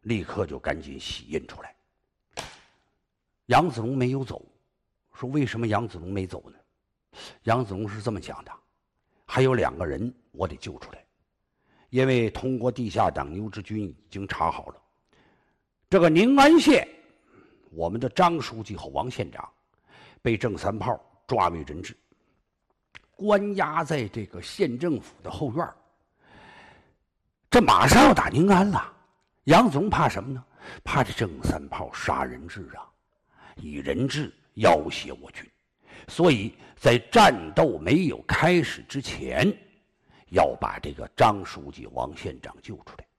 立刻就赶紧洗印出来。杨子荣没有走，说为什么杨子荣没走呢？杨子荣是这么想的，还有2个人我得救出来，因为通过地下党牛志军已经查好了，这个宁安县我们的张书记和王县长被郑三炮抓为人质，关押在这个县政府的后院，这马上要打宁安了。杨子荣怕什么呢？怕这郑三炮杀人质啊，以人质要挟我军，所以在战斗没有开始之前，要把这个张书记、王县长救出来。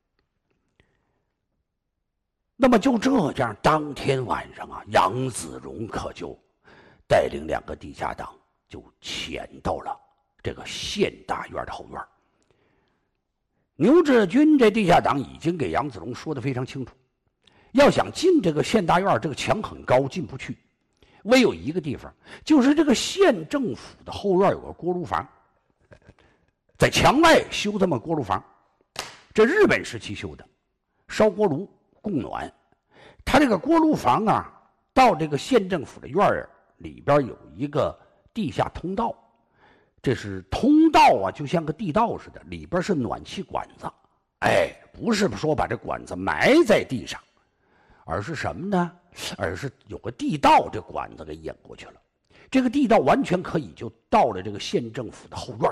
那么就这样，当天晚上啊，杨子荣可就带领2个地下党就潜到了这个县大院的后院。牛志军这地下党已经给杨子荣说得非常清楚，要想进这个县大院，这个墙很高，进不去，唯有一个地方，就是这个县政府的后院有个锅炉房，在墙外修这么锅炉房，这日本时期修的，烧锅炉供暖。他这个锅炉房啊，到这个县政府的院儿里边有一个地下通道，这是通道啊，就像个地道似的，里边是暖气管子。不是说把这管子埋在地上，而是什么呢？而是有个地道，这管子给引过去了。这个地道完全可以就到了这个县政府的后院。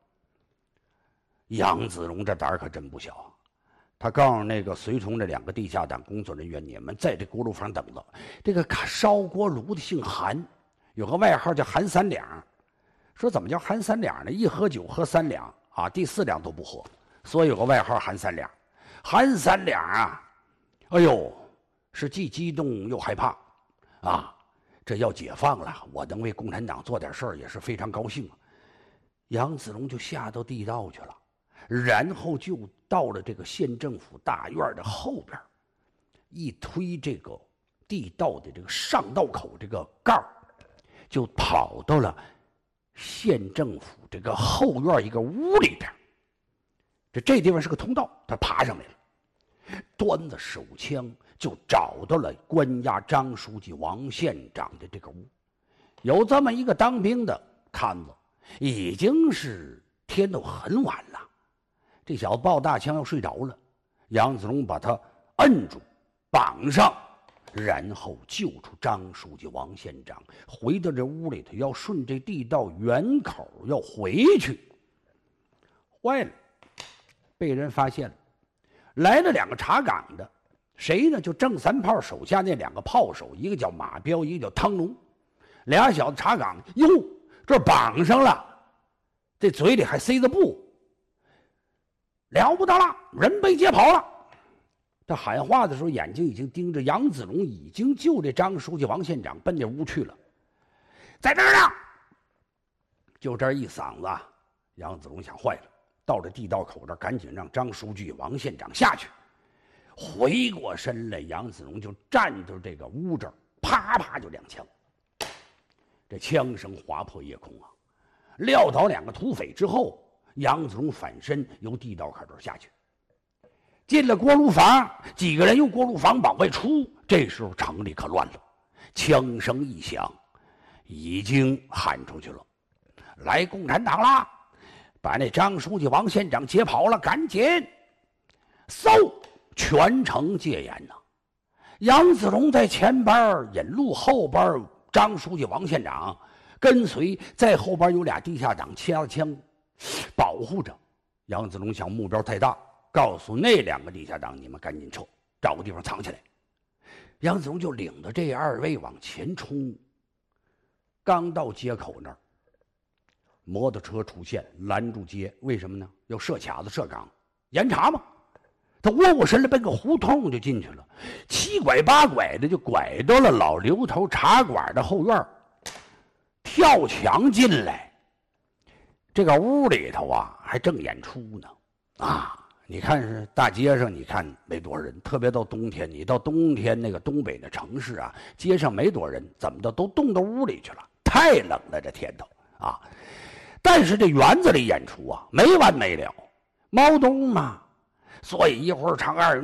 杨子荣这胆儿可真不小啊！他告诉那个随从这2个地下党工作人员，你们在这锅炉房等着。这个烧锅炉的姓韩，有个外号叫韩三两。说怎么叫韩三两呢？一喝酒喝3两啊，第4两都不喝，所以有个外号韩三两。韩三两啊，哎呦，是既激动又害怕啊！这要解放了，我能为共产党做点事儿也是非常高兴啊。杨子荣就下到地道去了，然后就到了这个县政府大院的后边，一推这个地道的这个上道口这个盖儿，就跑到了县政府这个后院一个屋里边。这地方是个通道，他爬上来了，端着手枪就找到了关押张书记、王县长的这个屋。有这么一个当兵的看子，已经是天都很晚了，这小子抱大枪要睡着了，杨子荣把他摁住绑上，然后救出张书记、王县长，回到这屋里头，要顺这地道原口要回去。坏了，被人发现了，来了2个查岗的，谁呢？就郑三炮手下那2个炮手，一个叫马彪，一个叫汤龙。俩小子查岗，哟，这绑上了，这嘴里还塞着布，了不得了，人被解跑了。他喊话的时候，眼睛已经盯着杨子荣，已经救这张书记、王县长奔这屋去了，在这儿呢。就这一嗓子，杨子荣想坏了，到了地道口这儿，赶紧让张书记、王县长下去。回过身来，杨子荣就站着这个屋这儿，啪啪就2枪。这枪声划破夜空啊！撂倒2个土匪之后，杨子荣反身由地道口这儿下去，进了锅炉房，几个人由锅炉房往外出。这时候城里可乱了，枪声一响，已经喊出去了：“来共产党啦！把那张书记、王县长解跑了，赶紧！”嗖，全城戒严呐！杨子荣在前边引路，后边张书记、王县长跟随，在后边有2地下党掐着枪保护着。杨子荣想目标太大，告诉那2个地下党，你们赶紧撤，找个地方藏起来。杨子荣就领着这2位往前冲，刚到街口那儿，摩托车出现拦住街，为什么呢？要设卡子设岗严查嘛。他窝过身来，奔个胡同就进去了，7拐8拐的就拐到了老刘头茶馆的后院，跳墙进来。这个屋里头啊，还正演出呢。你看是大街上，你看没多少人，特别到冬天，你到冬天那个东北的城市啊，街上没多少人，怎么的都冻到屋里去了，太冷了这天头啊。但是这园子里演出啊，没完没了，毛东嘛。所以一会儿唱2人